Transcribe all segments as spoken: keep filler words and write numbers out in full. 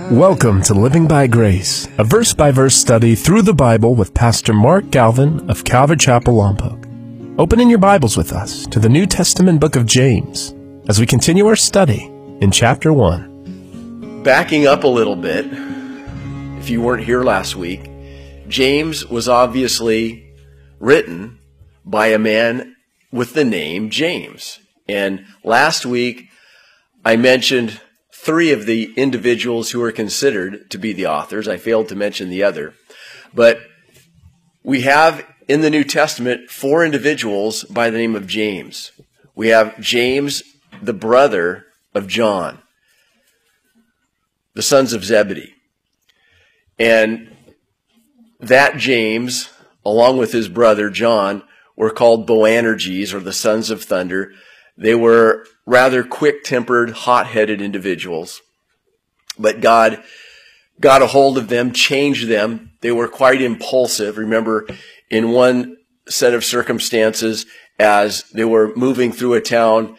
Welcome to Living by Grace, a verse-by-verse study through the Bible with Pastor Mark Galvin of Calvary Chapel, Lompoc. Open in your Bibles with us to the New Testament book of James as we continue our study in chapter one. Backing up a little bit, if you weren't here last week, James was obviously written by a man with the name James. And last week, I mentioned three of the individuals who are considered to be the authors. I failed to mention the other. But we have in the New Testament four individuals by the name of James. We have James, the brother of John, the sons of Zebedee. And that James, along with his brother John, were called Boanerges, or the sons of thunder. They were rather quick-tempered, hot-headed individuals. But God got a hold of them, changed them. They were quite impulsive. Remember, in one set of circumstances, as they were moving through a town,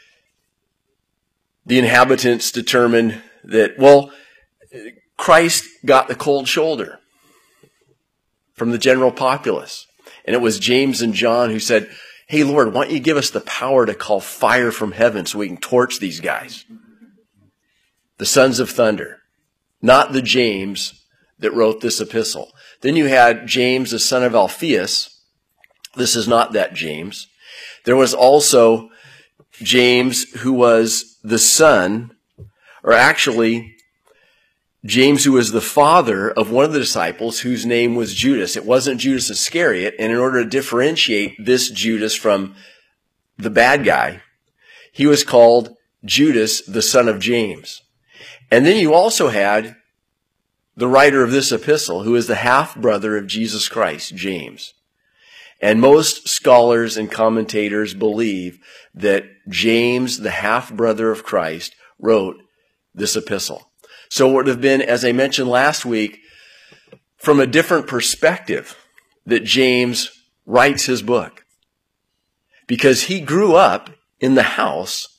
the inhabitants determined that, well, Christ got the cold shoulder from the general populace. And it was James and John who said, "Hey, Lord, why don't you give us the power to call fire from heaven so we can torch these guys?" The sons of thunder, not the James that wrote this epistle. Then you had James, the son of Alphaeus. This is not that James. There was also James, who was the son, or actually James, who was the father of one of the disciples whose name was Judas. It wasn't Judas Iscariot, and in order to differentiate this Judas from the bad guy, he was called Judas, the son of James. And then you also had the writer of this epistle, who is the half-brother of Jesus Christ, James. And most scholars and commentators believe that James, the half-brother of Christ, wrote this epistle. So it would have been, as I mentioned last week, from a different perspective that James writes his book. Because he grew up in the house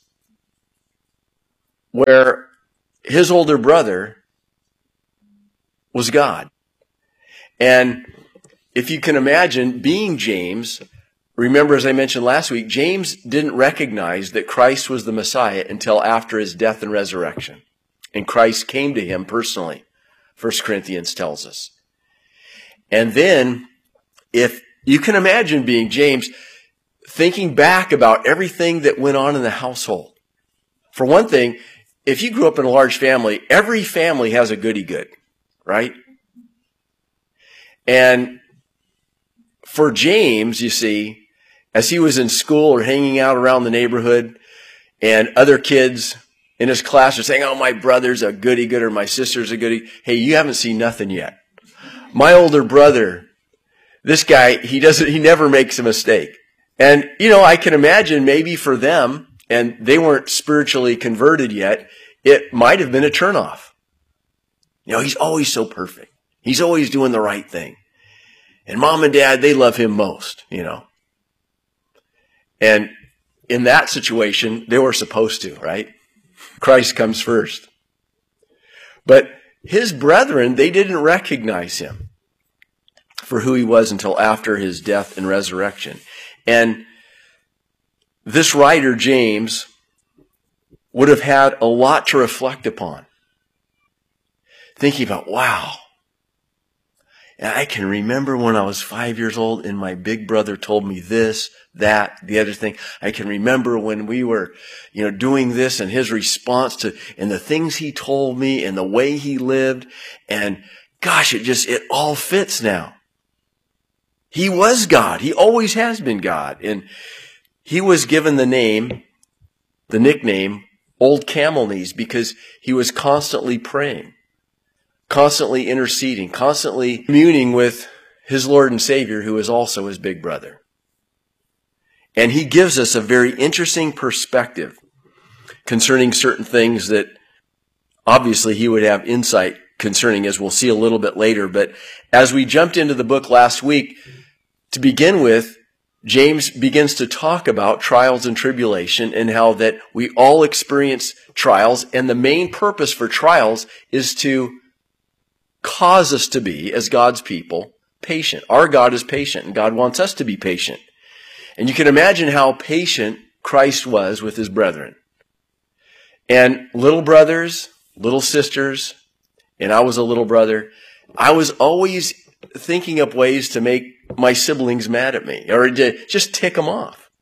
where his older brother was God. And if you can imagine being James, remember, as I mentioned last week, James didn't recognize that Christ was the Messiah until after his death and resurrection. And Christ came to him personally, First Corinthians tells us. And then, if you can imagine being James, thinking back about everything that went on in the household. For one thing, if you grew up in a large family, every family has a goody-good, right? And for James, you see, as he was in school or hanging out around the neighborhood, and other kids in his class are saying, "Oh, my brother's a goody-good," or "My sister's a goody." Hey, you haven't seen nothing yet. My older brother, this guy, he doesn't, he never makes a mistake. And, you know, I can imagine maybe for them, and they weren't spiritually converted yet, it might have been a turnoff. You know, he's always so perfect. He's always doing the right thing. And mom and dad, they love him most, you know. And in that situation, they were supposed to, right? Christ comes first. But his brethren, they didn't recognize him for who he was until after his death and resurrection. And this writer, James, would have had a lot to reflect upon. Thinking about, wow, I can remember when I was five years old and my big brother told me this, that, the other thing. I can remember when we were, you know, doing this and his response to, and the things he told me and the way he lived. And gosh, it just, it all fits now. He was God. He always has been God. And he was given the name, the nickname, Old Camel Knees, because he was constantly praying, constantly interceding, constantly communing with his Lord and Savior, who is also his big brother. And he gives us a very interesting perspective concerning certain things that obviously he would have insight concerning, as we'll see a little bit later. But as we jumped into the book last week, to begin with, James begins to talk about trials and tribulation and how that we all experience trials, and the main purpose for trials is to cause us to be, as God's people, patient. Our God is patient, and God wants us to be patient. And you can imagine how patient Christ was with his brethren. And little brothers, little sisters, and I was a little brother, I was always thinking up ways to make my siblings mad at me, or to just tick them off.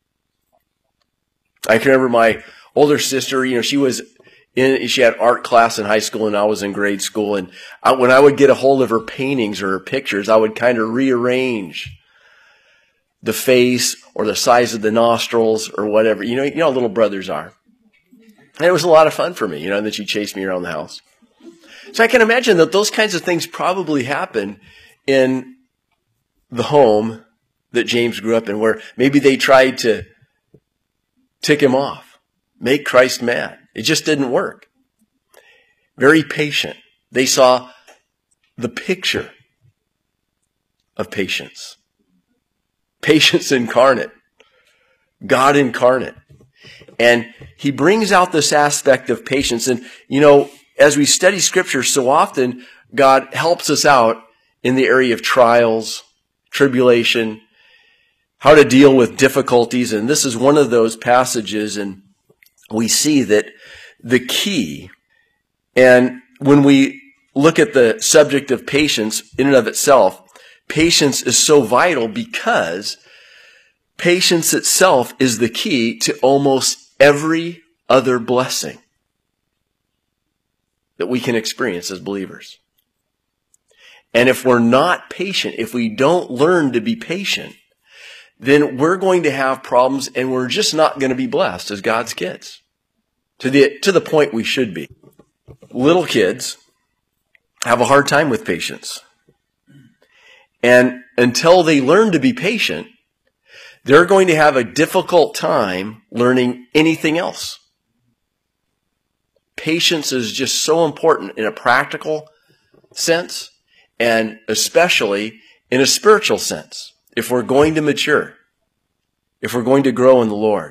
I can remember my older sister, you know, she was in, she had art class in high school and I was in grade school. And I, when I would get a hold of her paintings or her pictures, I would kind of rearrange the face or the size of the nostrils or whatever. You know, you know how little brothers are. And it was a lot of fun for me, you know, and then she chased me around the house. So I can imagine that those kinds of things probably happen in the home that James grew up in, where maybe they tried to tick him off, make Christ mad. It just didn't work. Very patient. They saw the picture of patience. Patience incarnate. God incarnate. And he brings out this aspect of patience. And, you know, as we study Scripture, so often God helps us out in the area of trials, tribulation, how to deal with difficulties. And this is one of those passages, and we see that the key, and when we look at the subject of patience in and of itself, patience is so vital because patience itself is the key to almost every other blessing that we can experience as believers. And if we're not patient, if we don't learn to be patient, then we're going to have problems and we're just not going to be blessed as God's kids to the, to the point we should be. Little kids have a hard time with patience. And until they learn to be patient, they're going to have a difficult time learning anything else. Patience is just so important in a practical sense, and especially in a spiritual sense, if we're going to mature, if we're going to grow in the Lord.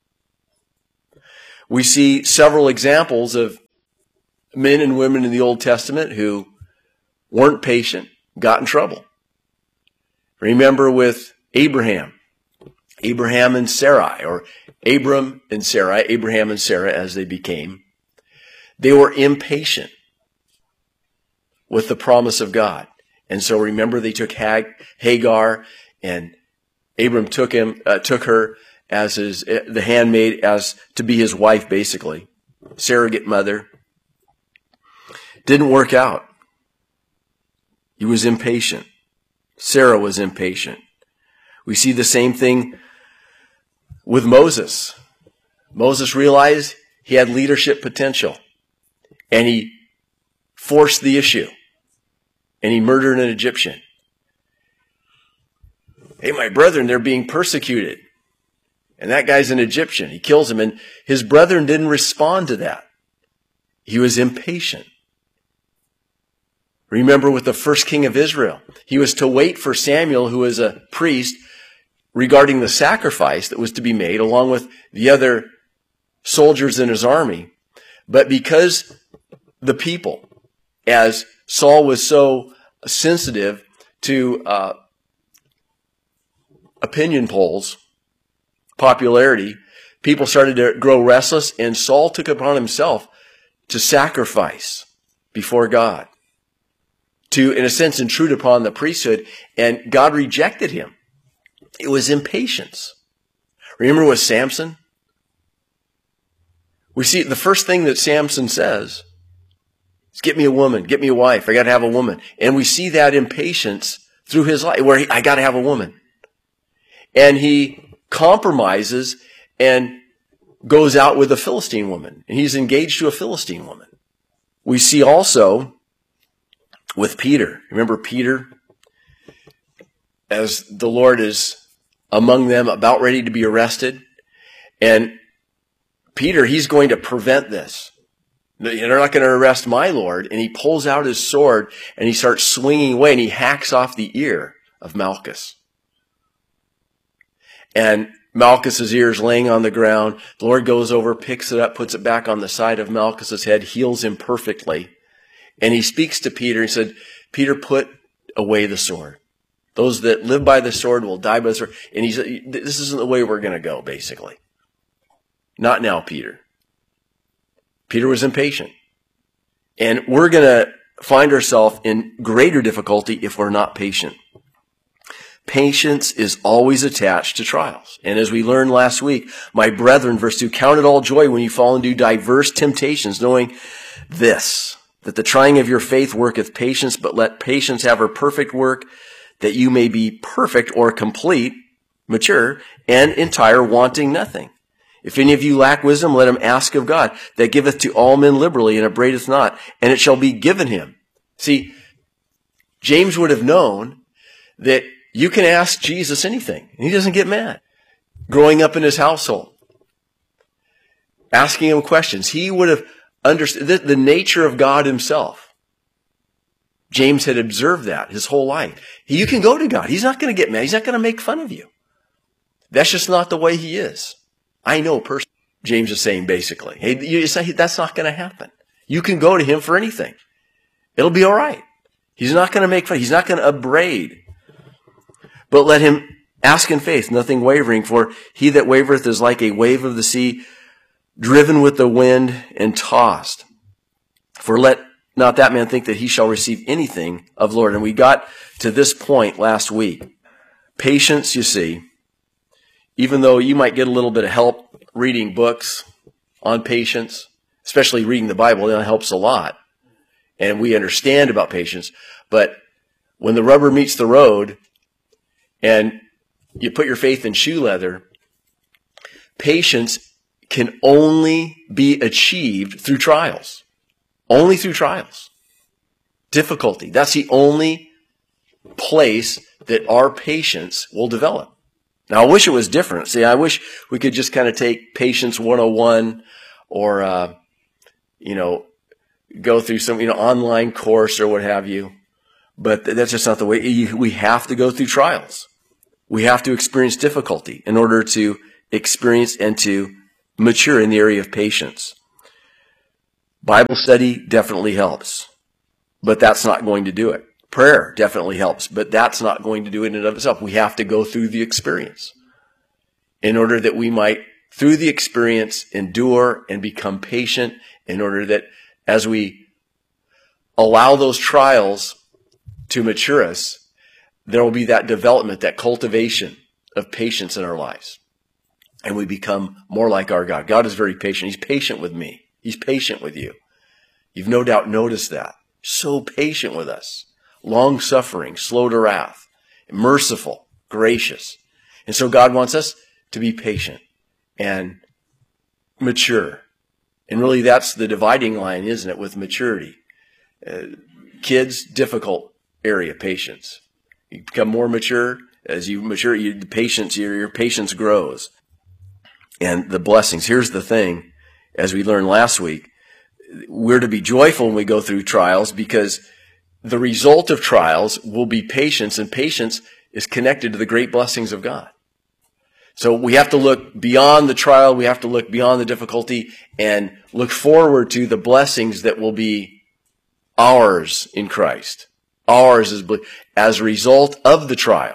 We see several examples of men and women in the Old Testament who weren't patient, got in trouble. Remember with Abraham, Abraham and Sarai, or Abram and Sarai, Abraham and Sarah as they became. They were impatient with the promise of God. And so remember, they took Hag, Hagar, and Abram took him, uh, took her as his, uh, the handmaid, as to be his wife, basically. Surrogate mother. Didn't work out. He was impatient. Sarah was impatient. We see the same thing with Moses. Moses realized he had leadership potential, and he forced the issue, and he murdered an Egyptian. Hey, my brethren, they're being persecuted, and that guy's an Egyptian. He kills him, and his brethren didn't respond to that. He was impatient. Remember with the first king of Israel, he was to wait for Samuel, who was a priest, regarding the sacrifice that was to be made, along with the other soldiers in his army. But because the people, as Saul was so sensitive to uh, opinion polls, popularity, people started to grow restless, and Saul took upon himself to sacrifice before God, to, in a sense, intrude upon the priesthood, and God rejected him. It was impatience. Remember with Samson? We see the first thing that Samson says is, get me a woman, get me a wife, I got to have a woman. And we see that impatience through his life, where he, I got to have a woman. And he compromises and goes out with a Philistine woman. And he's engaged to a Philistine woman. We see also with Peter. Remember Peter? As the Lord is among them, about ready to be arrested. And Peter, he's going to prevent this. They're not going to arrest my Lord. And he pulls out his sword and he starts swinging away, and he hacks off the ear of Malchus. And Malchus's ear is laying on the ground. The Lord goes over, picks it up, puts it back on the side of Malchus's head, heals him perfectly. And he speaks to Peter. He said, Peter, put away the sword. Those that live by the sword will die by the sword. And he said, this isn't the way we're going to go, basically. Not now, Peter. Peter was impatient. And we're going to find ourselves in greater difficulty if we're not patient. Patience is always attached to trials. And as we learned last week, my brethren, verse two, count it all joy when you fall into diverse temptations, knowing this, that the trying of your faith worketh patience, but let patience have her perfect work, that you may be perfect or complete, mature, and entire, wanting nothing. If any of you lack wisdom, let him ask of God, that giveth to all men liberally and upbraideth not, and it shall be given him. See, James would have known that you can ask Jesus anything, and he doesn't get mad. Growing up in his household, asking him questions, he would have understood the, the nature of God himself. James had observed that his whole life. You can go to God. He's not going to get mad. He's not going to make fun of you. That's just not the way he is. I know personally. James is saying basically, hey, you say that's not going to happen. You can go to him for anything. It'll be all right. He's not going to make fun. He's not going to upbraid. But let him ask in faith, nothing wavering, for he that wavereth is like a wave of the sea, driven with the wind and tossed. For let not that man think that he shall receive anything of the Lord. And we got to this point last week. Patience, you see, even though you might get a little bit of help reading books on patience, especially reading the Bible, that helps a lot. And we understand about patience. But when the rubber meets the road, and you put your faith in shoe leather, patience can only be achieved through trials. Only through trials. Difficulty. That's the only place that our patience will develop. Now, I wish it was different. See, I wish we could just kind of take Patience one oh one or, uh, you know, go through some, you know, online course or what have you. But that's just not the way. We have to go through trials. We have to experience difficulty in order to experience and to mature in the area of patience. Bible study definitely helps, but that's not going to do it. Prayer definitely helps, but that's not going to do it in and of itself. We have to go through the experience in order that we might, through the experience, endure and become patient, in order that as we allow those trials to mature us, there will be that development, that cultivation of patience in our lives. And we become more like our God. God is very patient. He's patient with me. He's patient with you. You've no doubt noticed that. So patient with us. Long-suffering, slow to wrath, merciful, gracious. And so God wants us to be patient and mature. And really that's the dividing line, isn't it, with maturity? Uh, kids, difficult area, patience. You become more mature. As you mature, you, the patience, your, your patience grows. And the blessings. Here's the thing, as we learned last week, we're to be joyful when we go through trials, because the result of trials will be patience, and patience is connected to the great blessings of God. So we have to look beyond the trial, we have to look beyond the difficulty, and look forward to the blessings that will be ours in Christ. Ours is as a result of the trial.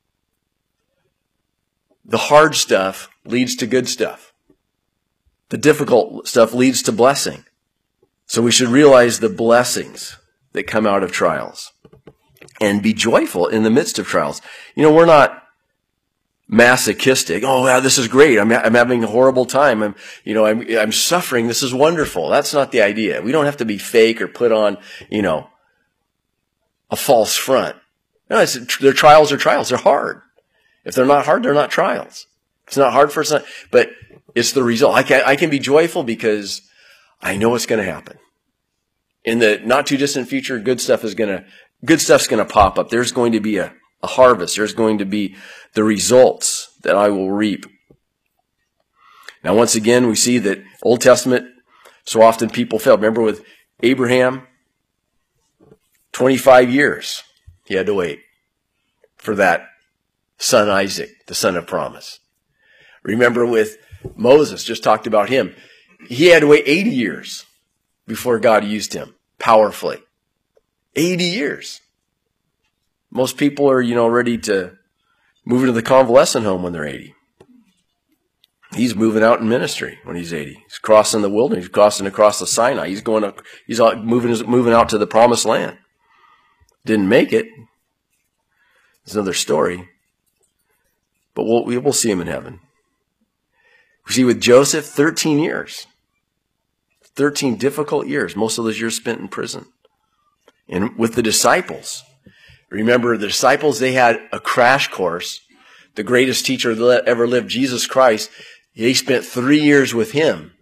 The hard stuff leads to good stuff. The difficult stuff leads to blessing. So we should realize the blessings that come out of trials and be joyful in the midst of trials. You know, we're not masochistic. Oh, wow, this is great. I'm, I'm having a horrible time. I'm, you know, I'm, I'm suffering. This is wonderful. That's not the idea. We don't have to be fake or put on, you know, a false front. No, it's, their trials are trials. They're hard. If they're not hard, they're not trials. It's not hard for us, but it's the result. I can, I can be joyful because I know what's going to happen. In the not too distant future, good stuff is going to, good stuff's going to pop up. There's going to be a, a harvest. There's going to be the results that I will reap. Now, once again, we see that Old Testament, so often people fail. Remember with Abraham, twenty-five years he had to wait for that son Isaac, the son of promise. Remember with Moses, just talked about him. He had to wait eighty years before God used him powerfully. eighty years. Most people are, you know, ready to move into the convalescent home when they're eighty. He's moving out in ministry when he's eighty. He's crossing the wilderness. He's crossing across the Sinai. He's going up, he's out, moving, moving out to the promised land. Didn't make it. It's another story. But we'll, we will see him in heaven. We see with Joseph, thirteen years. thirteen difficult years. Most of those years spent in prison. And with the disciples, remember the disciples, they had a crash course. The greatest teacher that ever lived, Jesus Christ, they spent three years with him.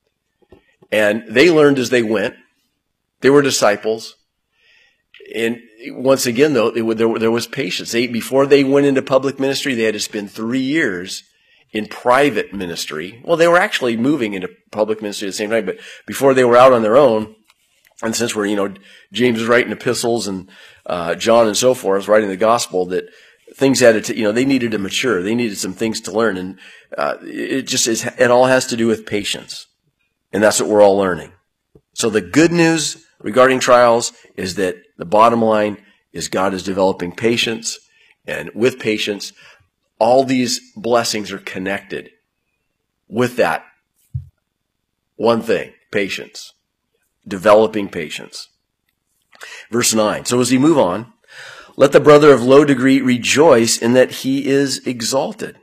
And they learned as they went. They were disciples. And once again, though, it, there, there was patience. They, before they went into public ministry, they had to spend three years in private ministry. Well, they were actually moving into public ministry at the same time, but before they were out on their own, and since we're, you know, James is writing epistles and uh, John and so forth, writing the gospel, that things had to, you know, they needed to mature. They needed some things to learn. And uh, it just is, it all has to do with patience. And that's what we're all learning. So the good news regarding trials is that the bottom line is God is developing patience. And with patience, all these blessings are connected with that one thing, patience. Developing patience. Verse nine. So as we move on, let the brother of low degree rejoice in that he is exalted.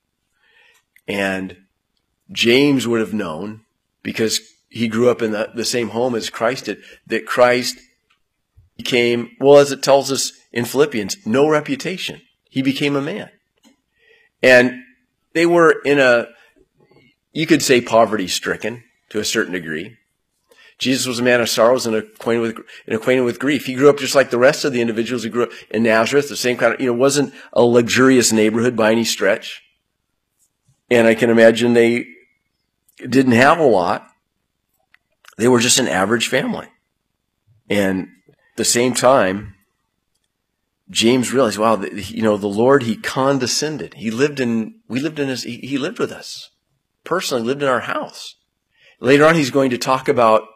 And James would have known, because he grew up in the, the same home as Christ did, that Christ became, well, as it tells us in Philippians, no reputation. He became a man. And they were in a, you could say poverty-stricken to a certain degree. Jesus was a man of sorrows and acquainted with, and acquainted with grief. He grew up just like the rest of the individuals who grew up in Nazareth, the same kind of, you know, wasn't a luxurious neighborhood by any stretch. And I can imagine they didn't have a lot. They were just an average family. And at the same time, James realized, wow, you know, the Lord, he condescended. He lived in, we lived in his, he, he lived with us. Personally lived in our house. Later on, he's going to talk about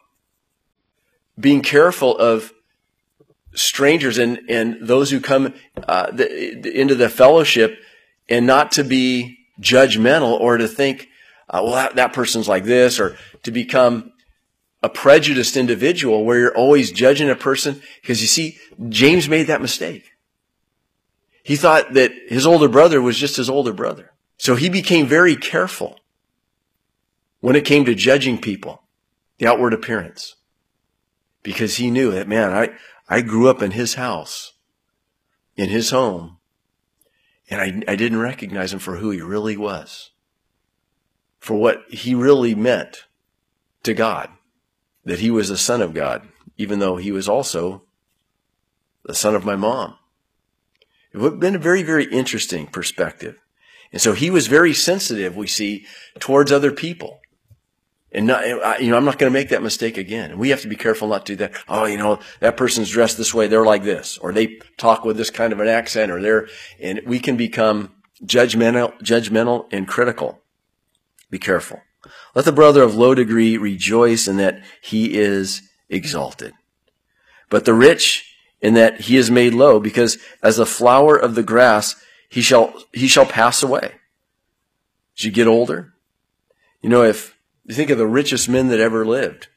being careful of strangers and, and those who come uh, the, into the fellowship, and not to be judgmental or to think, uh, well, that, that person's like this, or to become a prejudiced individual where you're always judging a person. Because you see, James made that mistake. He thought that his older brother was just his older brother. So he became very careful when it came to judging people, the outward appearance. Because he knew that, man, I, I grew up in his house, in his home, and I, I didn't recognize him for who he really was, for what he really meant to God, that he was the son of God, even though he was also the son of my mom. It would have been a very, very interesting perspective. And so he was very sensitive, we see, towards other people. And not, you know, I'm not going to make that mistake again. And we have to be careful not to do that. Oh, you know, that person's dressed this way, they're like this, or they talk with this kind of an accent, or they're, and we can become judgmental, judgmental and critical. Be careful. Let the brother of low degree rejoice in that he is exalted, but the rich in that he is made low, because as the flower of the grass, he shall, he shall pass away. As you get older, you know, if you think of the richest men that ever lived.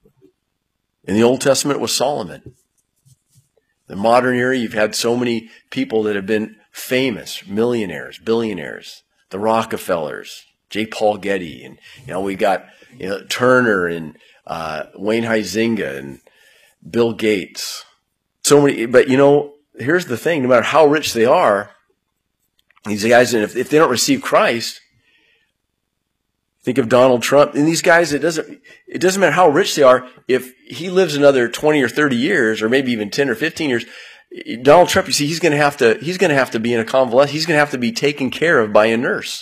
In the Old Testament, it was Solomon. The modern era, you've had so many people that have been famous, millionaires, billionaires, the Rockefellers, J. Paul Getty, and you know we got you know Turner and uh, Wayne Huizinga and Bill Gates. So many, but you know, here's the thing: no matter how rich they are, these guys, and if, if they don't receive Christ. Think of Donald Trump and these guys. It doesn't, it doesn't matter how rich they are. If he lives another twenty or thirty years, or maybe even ten or fifteen years, Donald Trump, you see, he's going to have to, he's going to have to be in a convalescent. He's going to have to be taken care of by a nurse.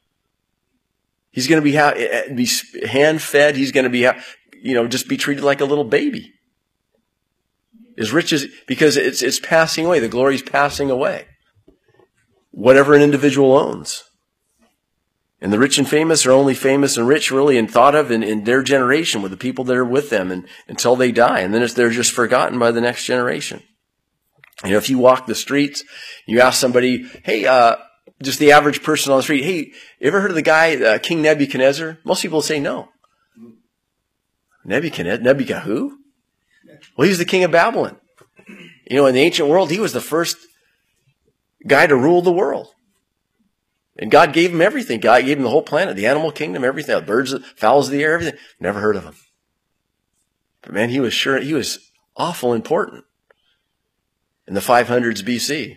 He's going to be, ha- be hand fed. He's going to be, ha- you know, just be treated like a little baby. As rich as, because it's, it's passing away. The glory's passing away. Whatever an individual owns. And the rich and famous are only famous and rich really and thought of in, in their generation with the people that are with them and until they die. And then it's, they're just forgotten by the next generation. You know, if you walk the streets, you ask somebody, hey, uh, just the average person on the street, hey, you ever heard of the guy, uh, King Nebuchadnezzar? Most people will say no. Nebuchadnezzar? Nebuchadnezzar who? Well, he's the king of Babylon. You know, in the ancient world, he was the first guy to rule the world. And God gave him everything. God gave him the whole planet, the animal kingdom, everything, the birds, fowls of the air, everything. Never heard of him. But man, he was sure, he was awful important in the five hundreds B C.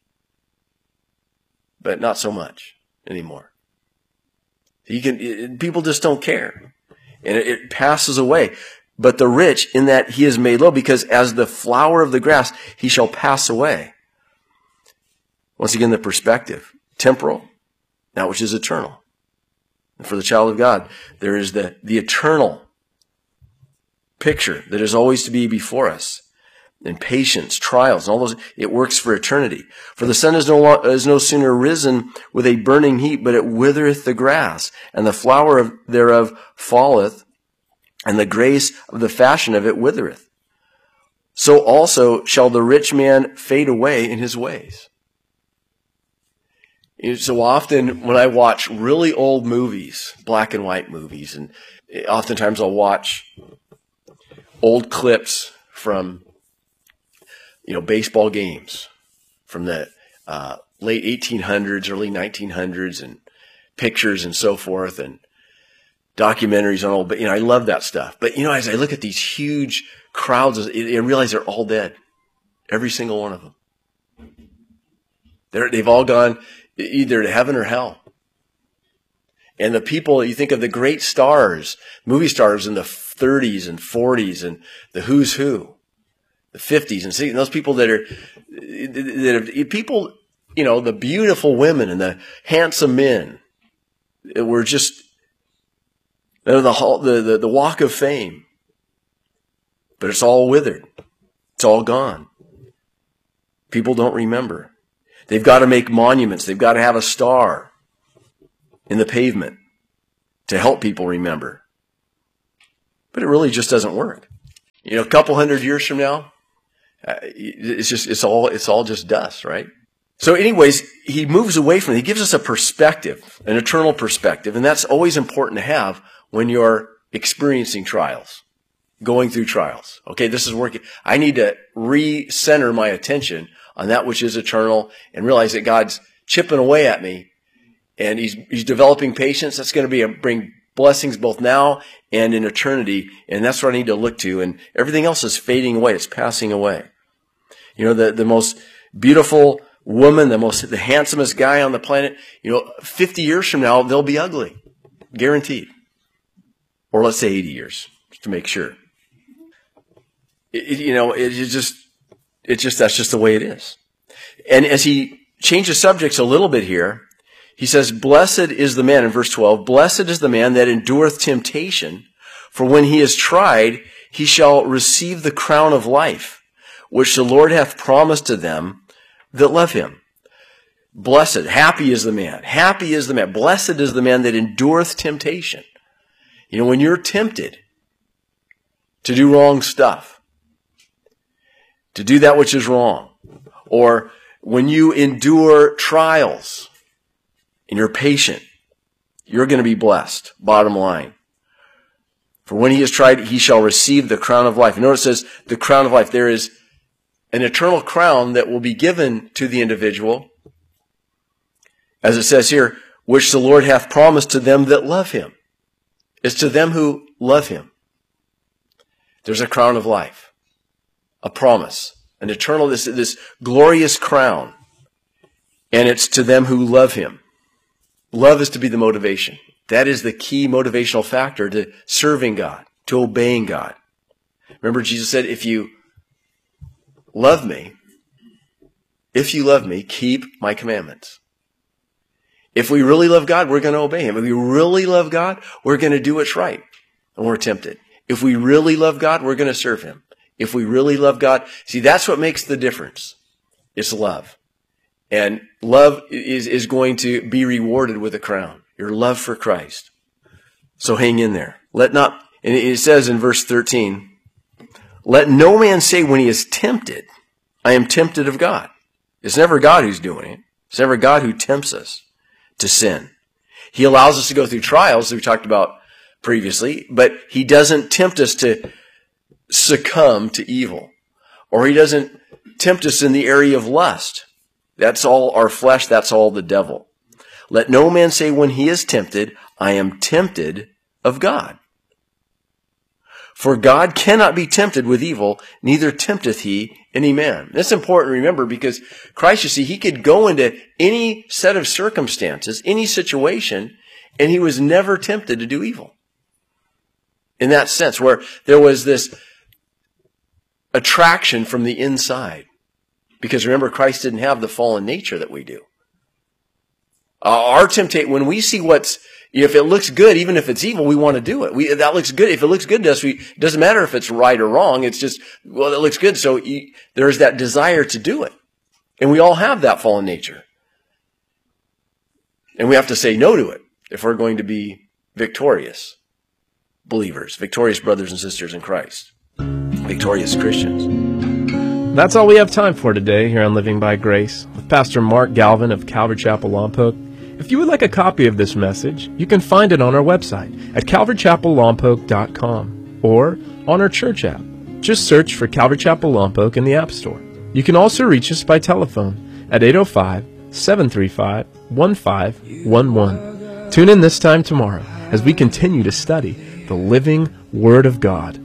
But not so much anymore. You can, it, people just don't care. And it, it passes away. But the rich, in that he is made low, because as the flower of the grass, he shall pass away. Once again, the perspective. Temporal, that which is eternal. And for the child of God, there is the, the eternal picture that is always to be before us. And patience, trials, and all those, it works for eternity. For the sun is no, is no sooner risen with a burning heat, but it withereth the grass, and the flower of, thereof falleth, and the grace of the fashion of it withereth. So also shall the rich man fade away in his ways. So often when I watch really old movies, black and white movies, and oftentimes I'll watch old clips from, you know, baseball games from the uh, late eighteen hundreds, early nineteen hundreds, and pictures and so forth, and documentaries on old, but you know, I love that stuff. But you know, as I look at these huge crowds, I realize they're all dead. Every single one of them. They're, they've all gone either to heaven or hell. And the people, you think of the great stars, movie stars in the thirties and forties and the who's who, the fifties and sixties, and those people that are, that are, people, you know, the beautiful women and the handsome men were just, the, the, the, the walk of fame. But it's all withered. It's all gone. People don't remember. They've got to make monuments. They've got to have a star in the pavement to help people remember. But it really just doesn't work. You know, a couple hundred years from now, uh, it's just, it's all, it's all just dust, right? So anyways, he moves away from it. He gives us a perspective, an eternal perspective, and that's always important to have when you're experiencing trials, going through trials. Okay, this is working. I need to re-center my attention on that which is eternal and realize that God's chipping away at me and he's, he's developing patience. That's going to be a, bring blessings both now and in eternity. And that's what I need to look to. And everything else is fading away. It's passing away. You know, the, the most beautiful woman, the most, the handsomest guy on the planet, you know, fifty years from now, they'll be ugly. Guaranteed. Or let's say eighty years, just to make sure. It, you know, it just, it's just, that's just the way it is. And as he changes subjects a little bit here, he says, blessed is the man, in verse twelve, blessed is the man that endureth temptation, for when he is tried, he shall receive the crown of life, which the Lord hath promised to them that love him. Blessed, happy is the man, happy is the man, blessed is the man that endureth temptation. You know, when you're tempted to do wrong stuff, to do that which is wrong, or when you endure trials and you're patient, you're going to be blessed, bottom line. For when he is tried, he shall receive the crown of life. And notice it says the crown of life. There is an eternal crown that will be given to the individual, as it says here, which the Lord hath promised to them that love him. It's to them who love him. There's a crown of life, a promise, an eternal, this, this glorious crown. And it's to them who love him. Love is to be the motivation. That is the key motivational factor to serving God, to obeying God. Remember, Jesus said, if you love me, if you love me, keep my commandments. If we really love God, we're going to obey him. If we really love God, we're going to do what's right. And we're tempted. If we really love God, we're going to serve him. If we really love God, see, that's what makes the difference. It's love. And love is, is going to be rewarded with a crown. your love for Christ. So hang in there. Let not, and it says in verse thirteen, let no man say when he is tempted, I am tempted of God. It's never God who's doing it. It's never God who tempts us to sin. He allows us to go through trials that we talked about previously, but he doesn't tempt us to succumb to evil. Or he doesn't tempt us in the area of lust. That's all our flesh. That's all the devil. Let no man say when he is tempted, I am tempted of God. For God cannot be tempted with evil, neither tempteth he any man. That's important to remember because Christ, you see, he could go into any set of circumstances, any situation, and he was never tempted to do evil. In that sense, where there was this attraction from the inside. Because remember, Christ didn't have the fallen nature that we do. Uh, our temptation, when we see what's, if it looks good, even if it's evil, we want to do it. We, that looks good. If it looks good to us, we, it doesn't matter if it's right or wrong. It's just, well, it looks good. So you, there's that desire to do it. And we all have that fallen nature. And we have to say no to it if we're going to be victorious believers, victorious brothers and sisters in Christ, victorious Christians. That's all we have time for today here on Living by Grace with Pastor Mark Galvin of Calvary Chapel Lompoc. If you would like a copy of this message, you can find it on our website at calvary chapel lompoc dot com or on our church app. Just search for Calvary Chapel Lompoc in the App Store. You can also reach us by telephone at eight oh five, seven three five, one five one one. Tune in this time tomorrow as we continue to study the living Word of God.